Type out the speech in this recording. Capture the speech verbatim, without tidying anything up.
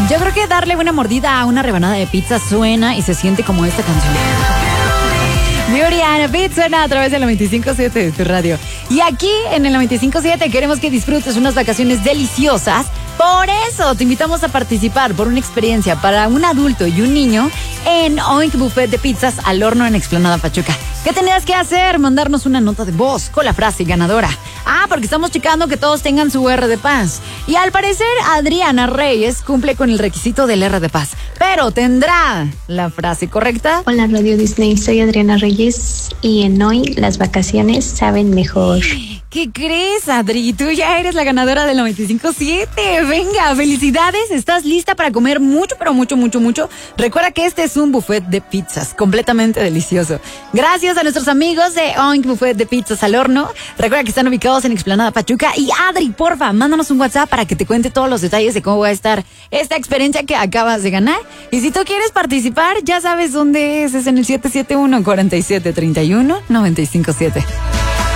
Yo creo que darle una mordida a una rebanada de pizza suena y se siente como esta canción. Beauty and a Beat suena a través de la noventa y cinco punto siete de tu radio. Y aquí en el noventa y cinco punto siete queremos que disfrutes unas vacaciones deliciosas. Por eso te invitamos a participar por una experiencia para un adulto y un niño en Oink Buffet de Pizzas al Horno en Explanada Pachuca. ¿Qué tenías que hacer? Mandarnos una nota de voz con la frase ganadora. Ah, porque estamos checando que todos tengan su R de paz. Y al parecer Adriana Reyes cumple con el requisito del R de paz. Pero ¿tendrá la frase correcta? Hola Radio Disney, soy Adriana Reyes y en Hoy las vacaciones saben mejor. ¿Qué crees, Adri? Tú ya eres la ganadora del noventa y cinco punto siete. Venga, felicidades. ¿Estás lista para comer mucho, pero mucho, mucho, mucho? Recuerda que este es un buffet de pizzas completamente delicioso. Gracias a nuestros amigos de Oink Buffet de Pizzas al Horno. Recuerda que están ubicados en Explanada Pachuca. Y Adri, porfa, mándanos un WhatsApp para que te cuente todos los detalles de cómo va a estar esta experiencia que acabas de ganar. Y si tú quieres participar, ya sabes dónde es. Es en el siete siete uno, cuatro siete tres uno, nueve cinco siete.